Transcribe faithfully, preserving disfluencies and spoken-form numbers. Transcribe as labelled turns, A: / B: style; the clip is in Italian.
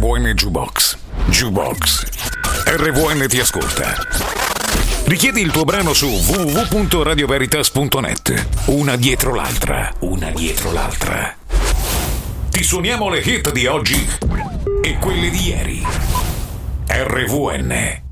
A: V N Jukebox. Jukebox. R V N ti ascolta. Richiedi il tuo brano su w w w punto radio veritas punto net. Una dietro l'altra, una dietro l'altra. Ti suoniamo le hit di oggi e quelle di ieri. R V N.